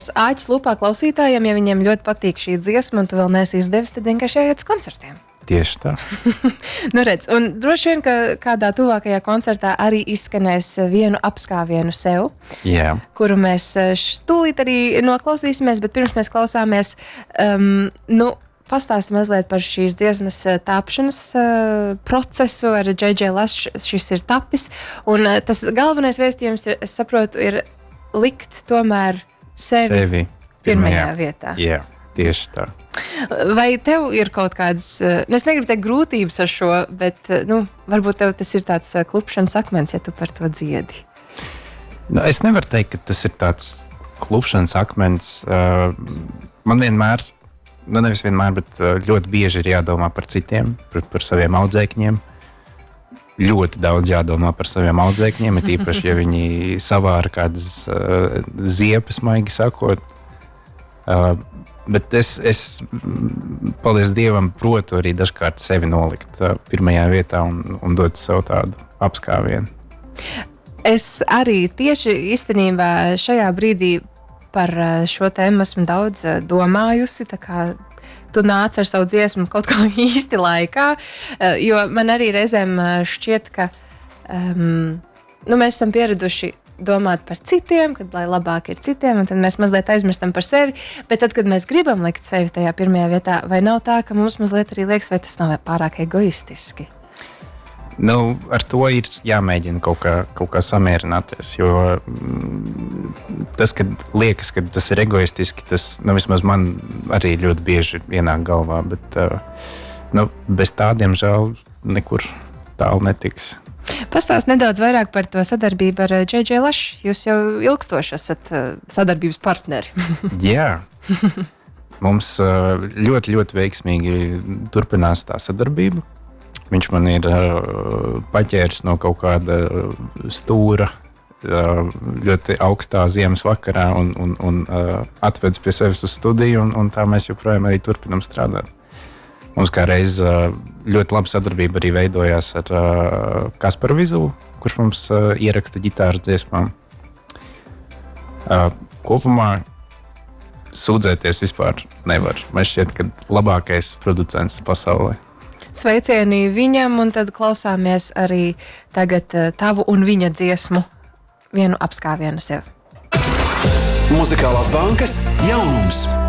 Āķis lūpā klausītājiem, ja viņiem ļoti patīk šī dziesma, un tu vēl neesi izdevis, tad vienkārši jāiet uz koncertiem. Tieši tā. Nu redz, un droši vien, ka kādā tuvākajā koncertā arī izskanēs vienu apskāvienu sev, kuru mēs tūlīt arī noklausīsimies, bet pirms mēs klausāmies, pastāsti mazliet par šīs dziesmas tapšanas procesu ar J.J. Lash, šis ir tapis, un tas galvenais vēstījums, es saprotu, ir likt tomēr sevi pirmajā vietā. Jā, tieši tā. Vai tev ir kaut kādas, es negribu teikt grūtības ar šo, bet varbūt tev tas ir tāds klupšanas akmens, ja tu par to dziedi? Es nevaru teikt, ka tas ir tāds klupšanas akmens. Man vienmēr, nevis vienmēr, bet ļoti bieži ir jādomā par citiem, par saviem audzēkņiem. Ļoti daudz jādomā par saviem audzēkņiem, it īpaši, ja viņi savāra kādas ziepes, maigi sakot. Bet es, paldies Dievam, protu arī dažkārt sevi nolikt pirmajā vietā un dot sev tādu apskāvienu. Es arī tieši īstenībā šajā brīdī par šo tēmu esmu daudz domājusi, tā kā tu nāc ar savu dziesmu kaut kā īsti laikā, jo man arī reizēm šķiet, ka mēs esam pieraduši domāt par citiem, kad lai labāk ir citiem, un tad mēs mazliet aizmirstam par sevi, bet tad, kad mēs gribam likt sevi tajā pirmajā vietā, vai nav tā, ka mums mazliet arī liekas, vai tas nav pārāk egoistiski? Ar to ir jāmēģina kaut kā samierināties, jo tas, kad liekas, ka tas ir egoistiski, tas vismaz man arī ļoti bieži ienāk galvā, bet bez tādiem žēl nekur tālu netiks. Pastāst nedaudz vairāk par to sadarbību ar J.J. Lash. Jūs jau ilgstoši esat sadarbības partneri. Jā. Mums ļoti, ļoti veiksmīgi turpinās tā sadarbība. Viņš man ir paķēris no kaut kāda stūra ļoti augstā ziemas vakarā un atvedis pie sevis uz studiju, un tā mēs joprojām arī turpinam strādāt. Mums kā reiz ļoti laba sadarbība arī veidojās ar Kasparu Vizulu, kurš mums ieraksta ģitāras dziesmām. Kopumā sūdzēties vispār nevar. Man šķiet, ka labākais producents pasaulē. Sveicieni viņam, un tad klausāmies arī tagad tavu un viņa dziesmu vienu apskāvienu sev. Muzikālās bankas jaunums.